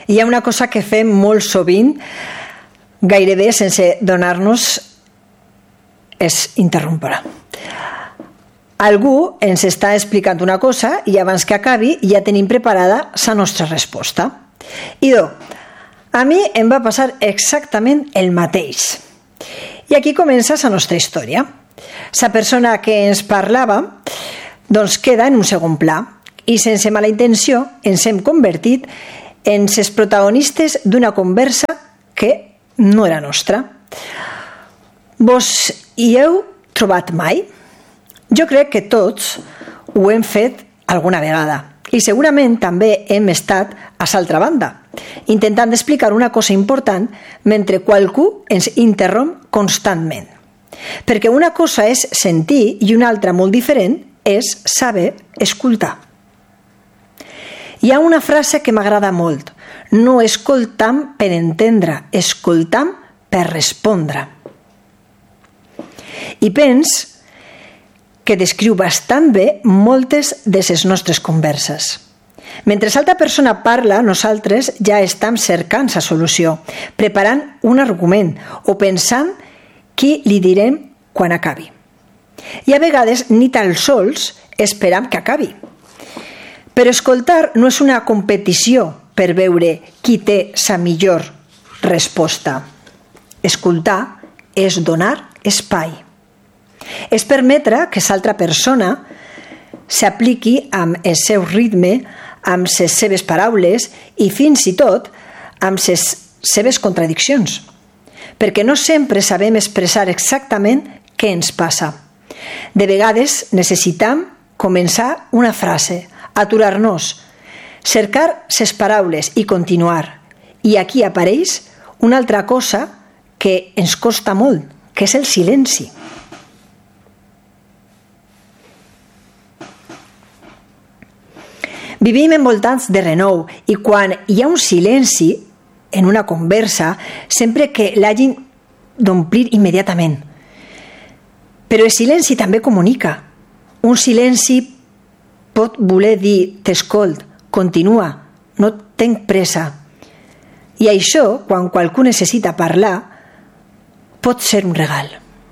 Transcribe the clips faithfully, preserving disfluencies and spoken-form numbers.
Hi ha una cosa que fem molt sovint, gairebé sense donar-nos, és interrompre. Algú ens està explicant una cosa i abans que acabi ja tenim preparada la nostra resposta. Idò, a mi em va passar exactament el mateix. I aquí comença la nostra història. La persona que ens parlava doncs queda en un segon pla i sense mala intenció ens hem convertit en els protagonistes d'una conversa que no era nostra. Vos hi heu trobat mai? Jo crec que tots ho hem fet alguna vegada i segurament també hem estat a l'altra banda, intentant explicar una cosa important mentre qualcú ens interromp constantment. Perquè una cosa és sentir i una altra molt diferent és saber escoltar. Hi ha una frase que m'agrada molt: no escoltam per entendre, escoltam per respondre. I pens que descriu bastant bé moltes de les nostres converses. Mentre l'altra persona parla, nosaltres ja estem cercant la solució, preparant un argument o pensant qui li direm quan acabi. I a vegades ni tan sols esperam que acabi. Però escoltar no és una competició per veure qui té la millor resposta. Escoltar és donar espai. És permetre que l'altra persona s'apliqui amb el seu ritme, amb les seves paraules i fins i tot amb les seves contradiccions. Perquè no sempre sabem expressar exactament què ens passa. De vegades necessitem començar una frase, aturar-nos, cercar les paraules i continuar. I aquí apareix una altra cosa que ens costa molt, que és el silenci. Vivim envoltats de renou i quan hi ha un silenci en una conversa, sempre que l'hagin d'omplir immediatament. Però el silenci també comunica. Un silenci pot voler dir t'escolt, continua, no tenc pressa. I això, quan qualcú necessita parlar, pot ser un regal.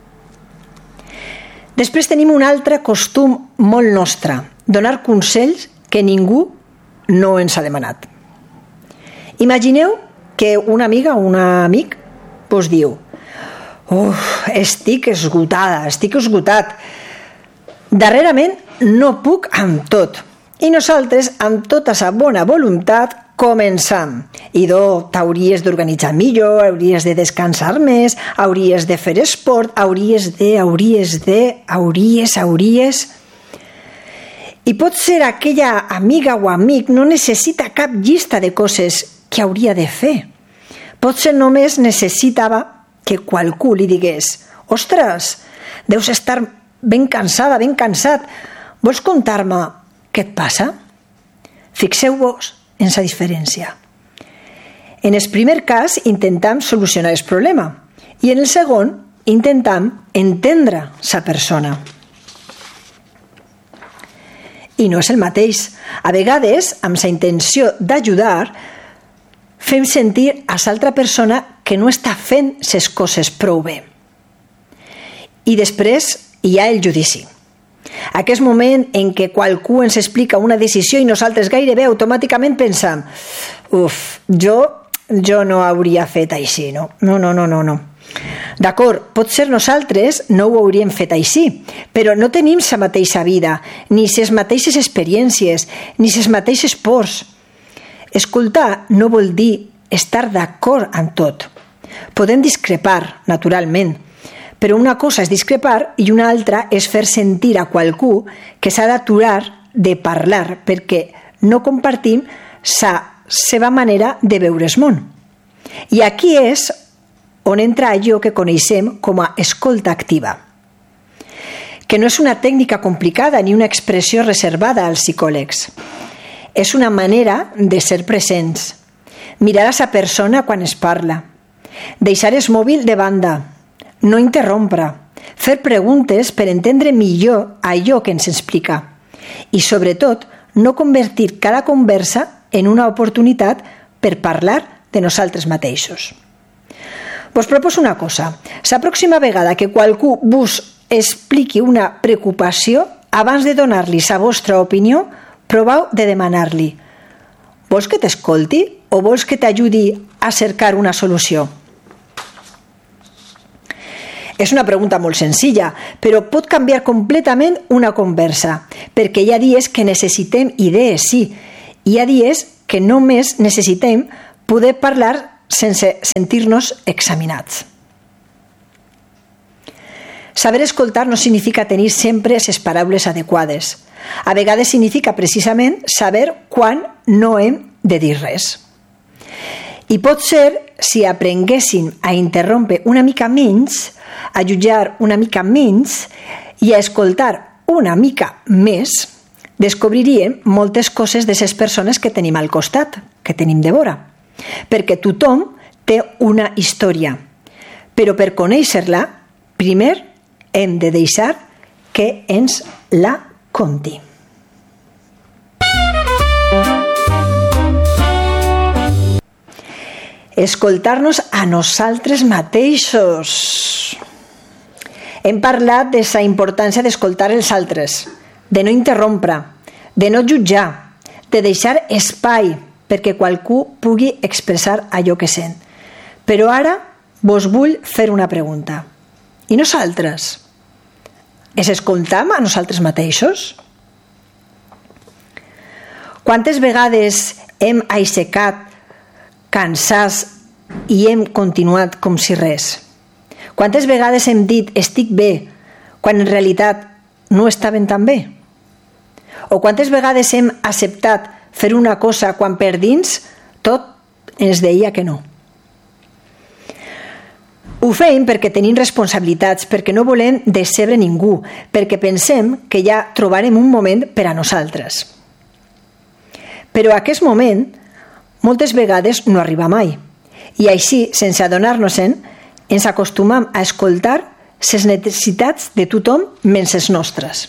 Després tenim un altre costum molt nostre, donar consells que ningú no ens ha demanat. Imagineu que una amiga o un amic vos diu: uf, estic esgotada, estic esgotat. Darrerament no puc amb tot. I nosaltres, amb tota la bona voluntat, començam. Idò, t'hauries d'organitzar millor, hauries de descansar més, hauries de fer esport, hauries de, hauries de, hauries, hauries... I pot ser aquella amiga o amic no necessita cap llista de coses que hauria de fer. Potser només necessitava que qualcú li digués: ostres, deus estar ben cansada, ben cansat. Vols contar-me què et passa? Fixeu-vos en la diferència. En el primer cas intentam solucionar el problema i en el segon intentam entendre la persona. I no és el mateix. A vegades, amb la intenció d'ajudar, fem sentir a l'altra persona que no està fent les coses prou bé. I després hi ha el judici. Aquest moment en què qualcú ens explica una decisió i nosaltres gairebé automàticament pensam: uf, jo, jo no hauria fet així, no? No, no, no, no, no. D'acord, potser nosaltres no ho hauríem fet així, però no tenim la mateixa vida, ni les mateixes experiències, ni les mateixes pors. Escoltar no vol dir estar d'acord amb tot. Podem discrepar, naturalment, però una cosa és discrepar i una altra és fer sentir a qualcú que s'ha d'aturar de parlar perquè no compartim la seva manera de veure el món. I aquí és on entra allò que coneixem com a escolta activa, que no és una tècnica complicada ni una expressió reservada als psicòlegs. És una manera de ser presents, mirar a la persona quan es parla, deixar el mòbil de banda, no interrompre, fer preguntes per entendre millor allò que ens explica i, sobretot, no convertir cada conversa en una oportunitat per parlar de nosaltres mateixos. Vos proposo una cosa. La pròxima vegada que qualcú vos expliqui una preocupació, abans de donar-li la vostra opinió, proveu de demanar-li: vols que t'escolti o vols que t'ajudi a cercar una solució? És una pregunta molt senzilla, però pot canviar completament una conversa, perquè hi ha dies que necessitem idees, sí, i hi ha dies que només necessitem poder parlar sense sentir-nos examinats. Saber escoltar no significa tenir sempre les paraules adequades. A vegades significa precisament saber quan no hem de dir res. I pot ser, si aprenguéssim a interrompre una mica menys, a jutjar una mica menys i a escoltar una mica més, descobriríem moltes coses de les persones que tenim al costat, que tenim de vora. Perquè tothom té una història, però per conèixer-la, primer hem de deixar que ens la conti. Escoltar-nos a nosaltres mateixos. Hem parlat de la importància d'escoltar els altres, de no interrompre, de no jutjar, de deixar espai perquè qualcú pugui expressar allò que sent. Però ara vos vull fer una pregunta. I nosaltres? Es escoltam a nosaltres mateixos? Quantes vegades hem aixecat cansats i hem continuat com si res? Quantes vegades hem dit estic bé quan en realitat no estaven tan bé? O quantes vegades hem acceptat fer una cosa quan per dins tot ens deia que no? Ho fem perquè tenim responsabilitats, perquè no volem decebre ningú, perquè pensem que ja trobarem un moment per a nosaltres. Però aquest moment moltes vegades no arriba mai. I així, sense adonar-nos-en, ens acostumam a escoltar les necessitats de tothom menys les nostres.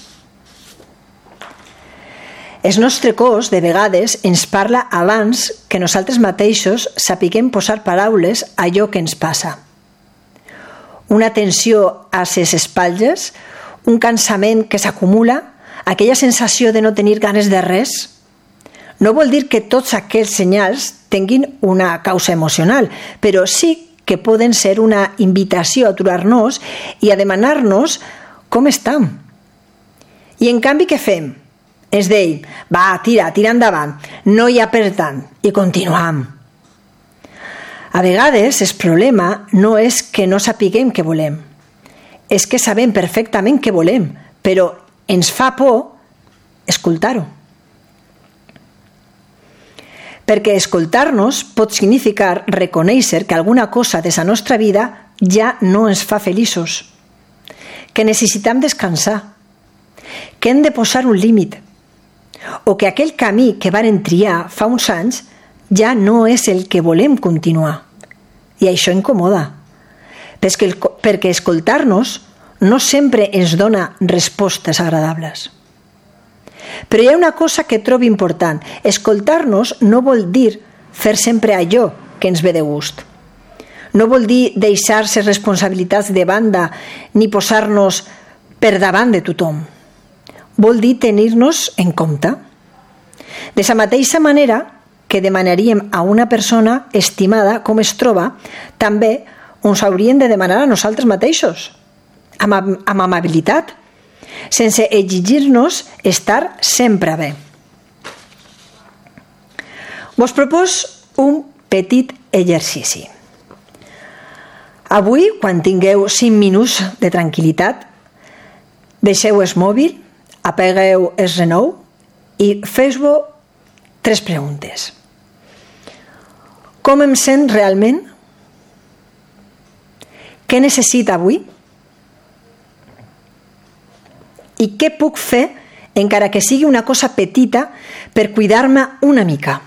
El nostre cos, de vegades, ens parla abans que nosaltres mateixos sapiguem posar paraules a allò que ens passa. Una tensió a les espatlles, un cansament que s'acumula, aquella sensació de no tenir ganes de res, no vol dir que tots aquests senyals tinguin una causa emocional, però sí que poden ser una invitació a aturar-nos i a demanar-nos com estem. I en canvi què fem? Ens deim, va, tira, tira endavant, no hi ha per tant, i continuam. A vegades el problema no és que no sapiguem què volem, és que sabem perfectament què volem, però ens fa por escoltar-ho. Perquè escoltar-nos pot significar reconèixer que alguna cosa de la nostra vida ja no ens fa feliços, que necessitem descansar, que hem de posar un límit, o que aquell camí que varen triar fa uns anys ja no és el que volem continuar. I això incomoda, perquè escoltar-nos no sempre ens dona respostes agradables. Però hi ha una cosa que trobo important. Escoltar-nos no vol dir fer sempre allò que ens ve de gust. No vol dir deixar-se responsabilitats de banda ni posar-nos per davant de tothom. Vol dir tenir-nos en compte. De la mateixa manera que demanaríem a una persona estimada com es troba, també ens hauríem de demanar a nosaltres mateixos, amb, amb amabilitat, sense exigir-nos estar sempre bé. Vos propos un petit exercici. Avui, quan tingueu cinc minuts de tranquil·litat, deixeu el mòbil, apagueu el renou i feu-vos tres preguntes. Com em sent realment? Què necessita avui? I què puc fer, encara que sigui una cosa petita, per cuidar-me una mica?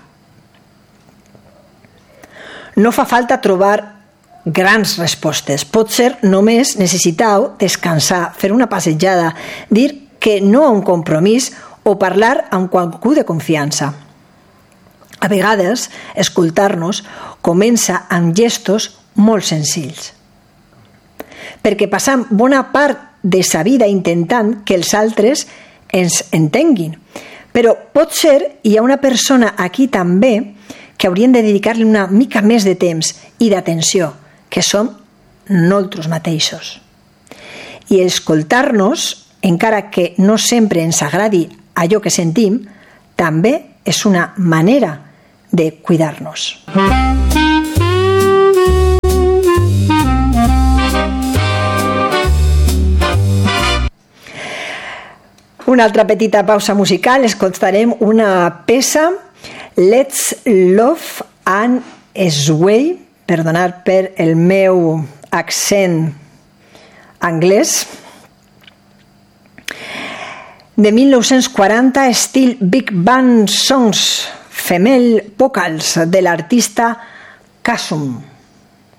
No fa falta trobar grans respostes. Pot ser només necessiteu descansar, fer una passejada, dir que no a un compromís o parlar amb qualcú de confiança. A vegades, escoltar-nos comença amb gestos molt senzills. Perquè passam bona part de sa vida intentant que els altres ens entenguin. Però potser hi ha una persona aquí també que hauríem de dedicar-li una mica més de temps i d'atenció, que som nosaltres mateixos. I escoltar-nos, encara que no sempre ens agradi allò que sentim, també és una manera de cuidar-nos. Una altra petita pausa musical, escoltarem una peça, Let's Love and Sway, perdonar per el meu accent anglès, de mil nou-cents quaranta, estil Big Band Songs, female vocals, de l'artista Kasum.